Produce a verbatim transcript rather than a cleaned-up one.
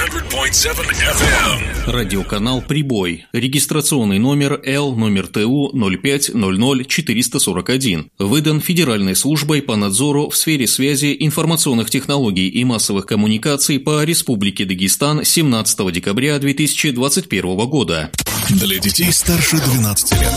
Радиоканал «Прибой». Регистрационный номер Л номер Т У ноль пять ноль ноль четыреста сорок один. Выдан Федеральной службой по надзору в сфере связи, информационных технологий и массовых коммуникаций по Республике Дагестан семнадцатого декабря две тысячи двадцать первого года. Для детей старше двенадцати лет.